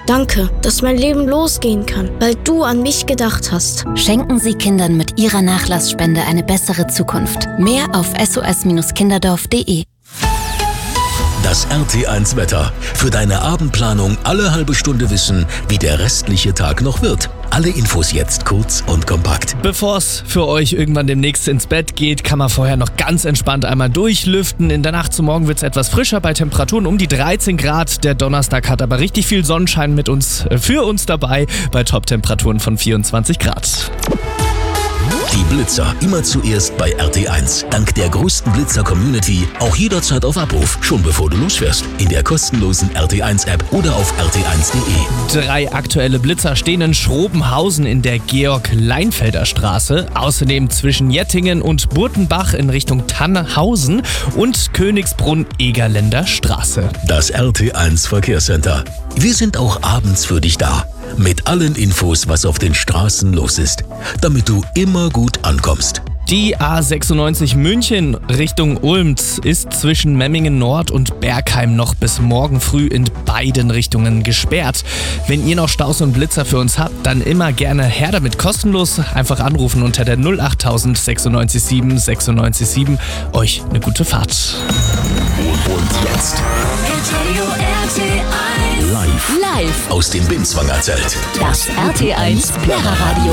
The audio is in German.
Danke, dass mein Leben losgehen kann, weil du an mich gedacht hast. Schenken Sie Kindern mit Ihrer Nachlassspende eine bessere Zukunft. Mehr auf sos-kinderdorf.de. Das RT1 Wetter. Für deine Abendplanung alle halbe Stunde wissen, wie der restliche Tag noch wird. Alle Infos jetzt kurz und kompakt. Bevor es für euch irgendwann demnächst ins Bett geht, kann man vorher noch ganz entspannt einmal durchlüften. In der Nacht zu morgen wird es etwas frischer bei Temperaturen um die 13 Grad. Der Donnerstag hat aber richtig viel Sonnenschein für uns dabei bei Top-Temperaturen von 24 Grad. Die Blitzer immer zuerst bei RT1. Dank der größten Blitzer-Community auch jederzeit auf Abruf, schon bevor du losfährst. In der kostenlosen RT1-App oder auf rt1.de. 3 aktuelle Blitzer stehen in Schrobenhausen in der Georg-Leinfelder Straße, außerdem zwischen Jettingen und Burtenbach in Richtung Tannhausen und Königsbrunn-Egerländer Straße. Das RT1 Verkehrscenter. Wir sind auch abends für dich da. Mit allen Infos, was auf den Straßen los ist, damit du immer gut ankommst. Die A96 München Richtung Ulm ist zwischen Memmingen Nord und Bergheim noch bis morgen früh in beiden Richtungen gesperrt. Wenn ihr noch Staus und Blitzer für uns habt, dann immer gerne her damit, kostenlos. Einfach anrufen unter der 08000 96 7 96 7. Euch eine gute Fahrt. Und jetzt live Live aus dem Binswanger Zelt. das RT1 Lehrerradio.